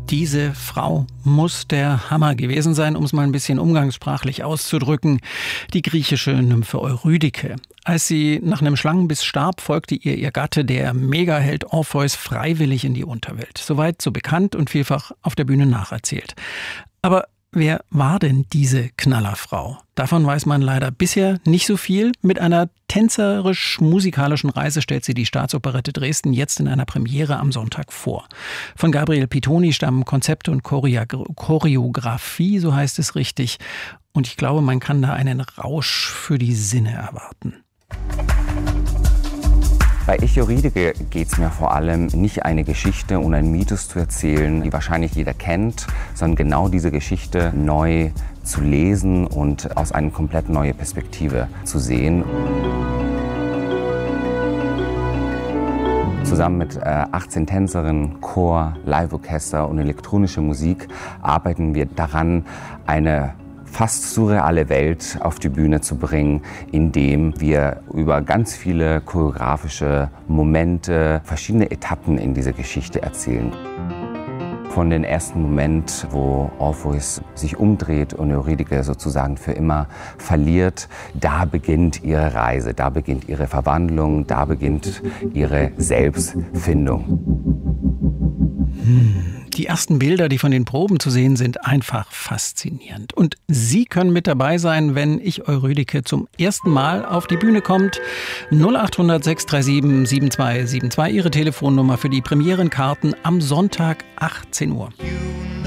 Diese Frau muss der Hammer gewesen sein, um es mal ein bisschen umgangssprachlich auszudrücken. Die griechische Nymphe Eurydike. Als sie nach einem Schlangenbiss starb, folgte ihr Gatte, der Megaheld Orpheus, freiwillig in die Unterwelt. Soweit so bekannt und vielfach auf der Bühne nacherzählt. Aber wer war denn diese Knallerfrau? Davon weiß man leider bisher nicht so viel. Mit einer tänzerisch-musikalischen Reise stellt sie die Staatsoperette Dresden jetzt in einer Premiere am Sonntag vor. Von Gabriel Pitoni stammen Konzepte und Choreografie, so heißt es richtig. Und ich glaube, man kann da einen Rausch für die Sinne erwarten. Bei Ich, Eurydike geht es mir vor allem nicht eine Geschichte und einen Mythos zu erzählen, die wahrscheinlich jeder kennt, sondern genau diese Geschichte neu zu lesen und aus einer komplett neuen Perspektive zu sehen. Zusammen mit 18 Tänzerinnen, Chor, Liveorchester und elektronische Musik arbeiten wir daran, eine fast surreale Welt auf die Bühne zu bringen, indem wir über ganz viele choreografische Momente, verschiedene Etappen in dieser Geschichte erzählen. Von dem ersten Moment, wo Orpheus sich umdreht und Eurydike sozusagen für immer verliert, da beginnt ihre Reise, da beginnt ihre Verwandlung, da beginnt ihre Selbstfindung. Die ersten Bilder, die von den Proben zu sehen sind, einfach faszinierend. Und Sie können mit dabei sein, wenn Ich, Eurydike zum ersten Mal auf die Bühne kommt. 0800 637 7272, Ihre Telefonnummer für die Premierenkarten am Sonntag 18 Uhr.